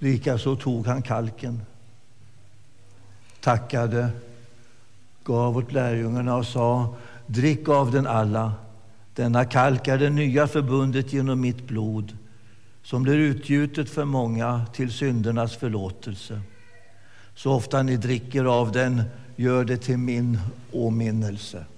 Likaså tog han kalken, tackade, gav åt lärjungarna och sa: drick av den alla. Denna kalk är det nya förbundet genom mitt blod, som blir utgjutet för många till syndernas förlåtelse. Så ofta ni dricker av den, gör det till min åminnelse.